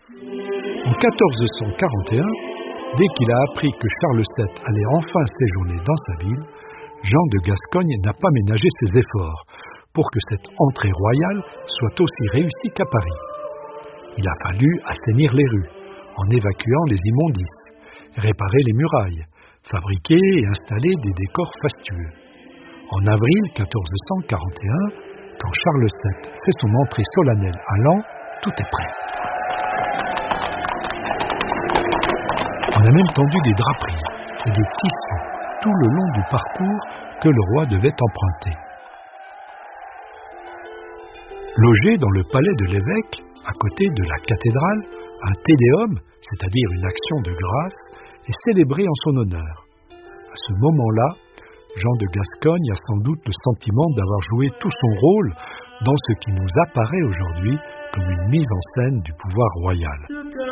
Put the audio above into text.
En 1441, dès qu'il a appris que Charles VII allait enfin séjourner dans sa ville, Jean de Gascogne n'a pas ménagé ses efforts pour que cette entrée royale soit aussi réussie qu'à Paris. Il a fallu assainir les rues, en évacuant les immondices, réparer les murailles, fabriquer et installer des décors fastueux. En avril 1441, quand Charles VII fait son entrée solennelle à Laon, tout est prêt. On a même tendu des draperies et des tissus tout le long du parcours que le roi devait emprunter. Logé dans le palais de l'évêque, à côté de la cathédrale, un tédéum, c'est-à-dire une action de grâce, est célébré en son honneur. À ce moment-là, Jean de Gascogne a sans doute le sentiment d'avoir joué tout son rôle dans ce qui nous apparaît aujourd'hui comme une mise en scène du pouvoir royal.